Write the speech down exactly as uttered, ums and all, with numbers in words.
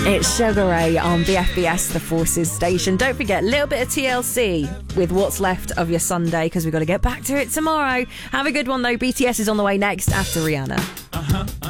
It's Sugar Ray on B F B S, the Forces station. Don't forget, a little bit of T L C with what's left of your Sunday, because we've got to get back to it tomorrow. Have a good one, though. B T S is on the way next after Rihanna. Uh-huh.